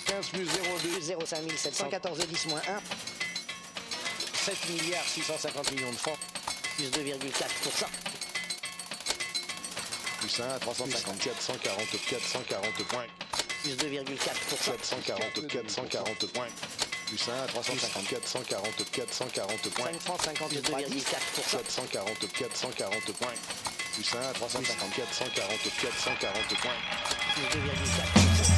15 plus 02. 05 714 10 moins 1. 7 milliards 650 millions de francs. Plus 2,4%. Plus 1 à 354, 140 points. Plus 2,4%. 440 points. Plus 1 à 354, 140 points. 5 francs 52,4%. 744 points. Plus 1 à 354, 140 points. Plus 2,4%.